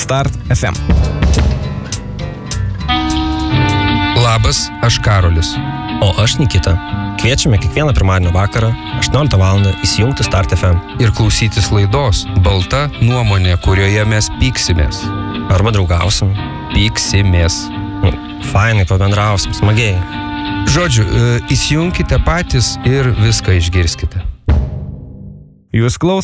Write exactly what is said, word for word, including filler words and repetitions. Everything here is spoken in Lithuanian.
Start F M. Labas, aš Karolis. O aš Nikita. Kviečiame kiekvieną pirmadienio vakarą aštuonioliktą valandą įsijungti Start F M. Ir klausytis laidos Balta nuomonė, kurioje mes pyksimės. Arba draugausim. Pyksimės. Fainai pabendrausim, smagiai. Žodžiu, įsijunkite patys ir viską išgirskite. Jūs klausotės